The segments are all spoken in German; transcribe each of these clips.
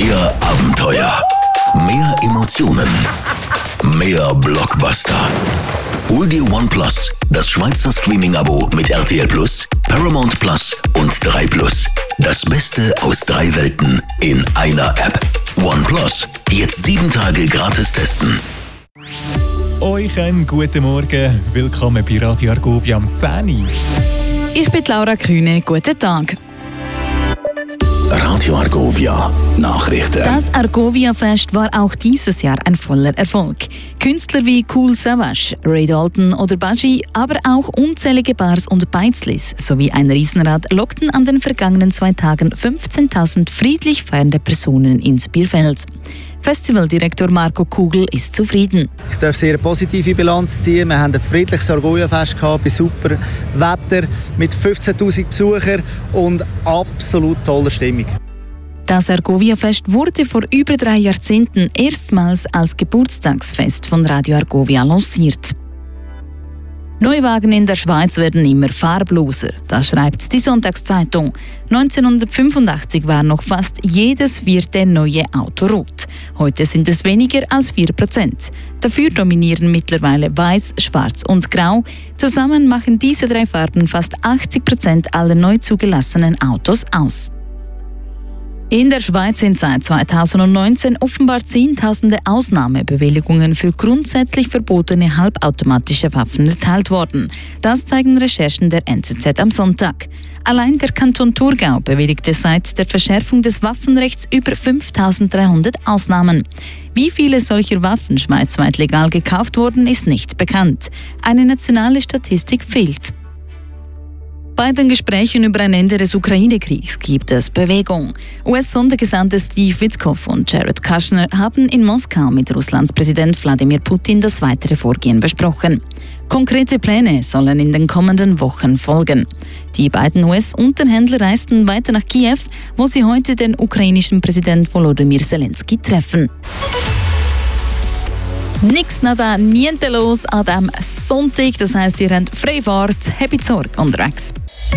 Mehr Abenteuer, mehr Emotionen, mehr Blockbuster. Hol dir OnePlus, das Schweizer Streaming-Abo mit RTL Plus, Paramount Plus und 3+. Das Beste aus 3 Welten in einer App. OnePlus, jetzt 7 Tage gratis testen. Euch einen guten Morgen. Willkommen bei Radio Argovia am 10. Ich bin Laura Kühne. Guten Tag. Radio Argovia Nachrichten. Das Argovia-Fest war auch dieses Jahr ein voller Erfolg. Künstler wie Kool Savas, Ray Dalton oder Baji, aber auch unzählige Bars und Beizlis sowie ein Riesenrad lockten an den vergangenen 2 Tagen 15.000 friedlich feiernde Personen ins Bierfeld. Festivaldirektor Marco Kugel ist zufrieden. Ich darf sehr positive Bilanz ziehen. Wir haben ein friedliches Argovia-Fest gehabt, bei super Wetter, mit 15.000 Besuchern und absolut toller Stimmung. Das Argovia-Fest wurde vor über 3 Jahrzehnten erstmals als Geburtstagsfest von Radio Argovia lanciert. Neuwagen in der Schweiz werden immer farbloser, das schreibt die Sonntagszeitung. 1985 war noch fast jedes 4. neue Auto rot. Heute sind es weniger als 4%. Dafür dominieren mittlerweile Weiß, Schwarz und Grau. Zusammen machen diese 3 Farben fast 80% aller neu zugelassenen Autos aus. In der Schweiz sind seit 2019 offenbar Zehntausende Ausnahmebewilligungen für grundsätzlich verbotene halbautomatische Waffen erteilt worden. Das zeigen Recherchen der NZZ am Sonntag. Allein der Kanton Thurgau bewilligte seit der Verschärfung des Waffenrechts über 5.300 Ausnahmen. Wie viele solcher Waffen schweizweit legal gekauft wurden, ist nicht bekannt. Eine nationale Statistik fehlt. Bei den Gesprächen über ein Ende des Ukraine-Kriegs gibt es Bewegung. US-Sondergesandte Steve Witkoff und Jared Kushner haben in Moskau mit Russlands Präsident Wladimir Putin das weitere Vorgehen besprochen. Konkrete Pläne sollen in den kommenden Wochen folgen. Die beiden US-Unterhändler reisten weiter nach Kiew, wo sie heute den ukrainischen Präsident Volodymyr Zelensky treffen. Nix nada, niente los an diesem Sonntag. Das heisst, ihr habt Freifahrt, habt Sorge unterwegs.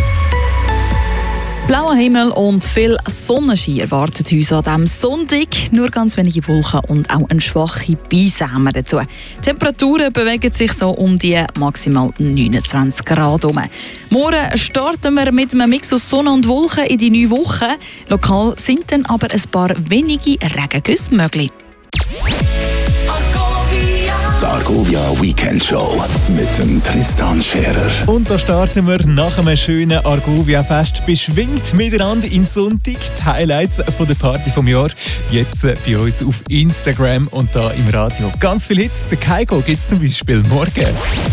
Blauer Himmel und viel Sonnenschein erwartet uns an diesem Sonntag. Nur ganz wenige Wolken und auch eine schwache Brise haben wir dazu. Die Temperaturen bewegen sich so um die maximal 29 Grad herum. Morgen starten wir mit einem Mix aus Sonne und Wolken in die neue Woche. Lokal sind dann aber ein paar wenige Regengüsse möglich. Die Argovia Weekend Show mit dem Tristan Scherer. Und da starten wir nach einem schönen Argovia-Fest beschwingt miteinander in Sonntag. Die Highlights von der Party vom Jahr jetzt bei uns auf Instagram und da im Radio. Ganz viele Hits. Der Kaigo gibt es zum Beispiel morgen.